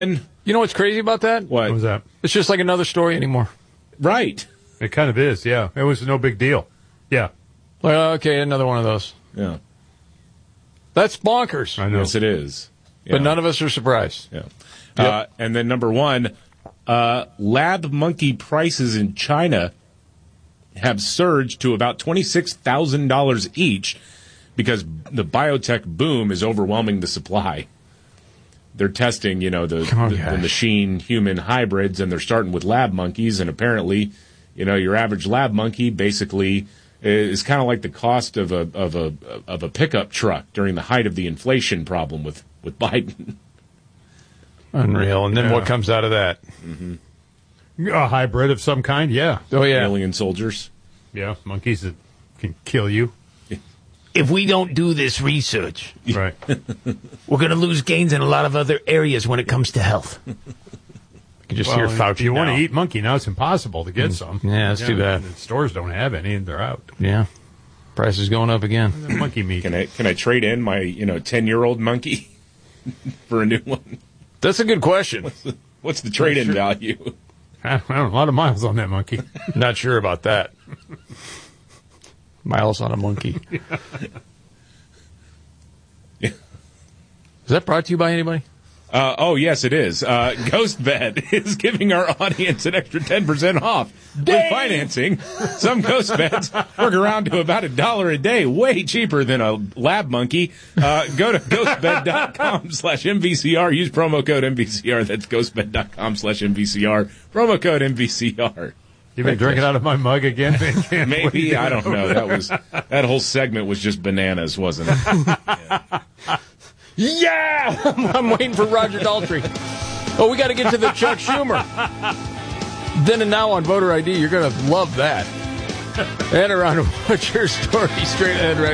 You know what's crazy about that? What was that? It's just like another story anymore. Right. It kind of is, yeah. It was no big deal. Yeah. Like, okay, another one of those. Yeah. That's bonkers. I know. Yes, it is. Yeah. But none of us are surprised. Yeah. Yep. And then number one, lab monkey prices in China have surged to about $26,000 each because the biotech boom is overwhelming the supply. They're testing, the machine-human hybrids, and they're starting with lab monkeys, and apparently, your average lab monkey basically is kind of like the cost of a pickup truck during the height of the inflation problem with Biden. Unreal. And then what comes out of that? Mm-hmm. A hybrid of some kind, yeah. Oh, yeah. Alien soldiers. Yeah, monkeys that can kill you. If we don't do this research, right, we're going to lose gains in a lot of other areas when it comes to health. You can just hear Fauci. If you want now. to eat monkey now, it's impossible to get some. Yeah, that's too bad. The stores don't have any, and they're out. Yeah. Price is going up again. Monkey meat. Can I trade in my 10-year-old monkey for a new one? That's a good question. What's the trade-in value? I don't know, a lot of miles on that monkey. Not sure about that. Miles on a monkey. Yeah. Is that brought to you by anybody? Oh, yes, it is. GhostBed is giving our audience an extra 10% off with financing. Some ghost beds work around to about $1 a day, way cheaper than a lab monkey. Go to ghostbed.com/MVCR. Use promo code MVCR. That's ghostbed.com/MVCR. Promo code MVCR. You've been drinking out of my mug again? Maybe. I don't know. That whole segment was just bananas, wasn't it? Yeah! I'm waiting for Roger Daltrey. Oh, we got to get to the Chuck Schumer. Then and now on voter ID, you're going to love that. And around what's your story straight ahead right